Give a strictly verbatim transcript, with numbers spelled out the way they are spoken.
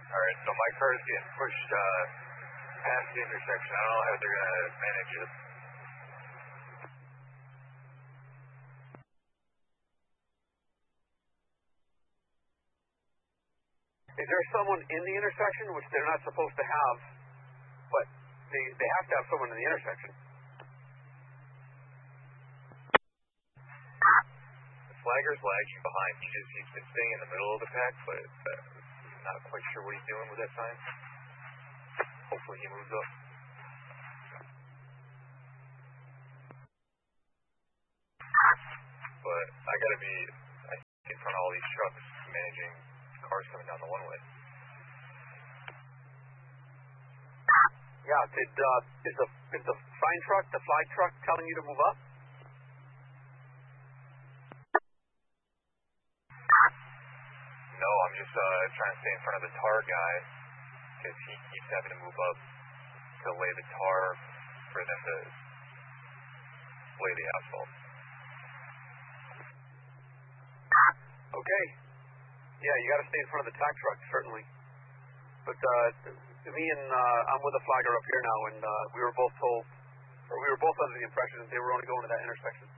Alright, so my car is getting pushed uh, past the intersection. I don't know how they're going to manage it. Is there someone in the intersection, which they're not supposed to have, but they, they have to have someone in the intersection? The flagger's lagging behind. He just, he's been staying in the middle of the pack, but uh, not quite sure what he's doing with that sign. Hopefully he moves up. But I gotta be I think, in front of all these trucks managing cars coming down the one way. Yeah, did, uh, is the, is the sign truck, the flag truck telling you to move up? No, I'm just uh, trying to stay in front of the tar guy because he keeps having to move up to lay the tar for them to lay the asphalt. Okay. Yeah, you got to stay in front of the tack truck, certainly. But uh, me and uh, I'm with a flagger up here now, and uh, we were both told, or we were both under the impression that they were only going to that intersection.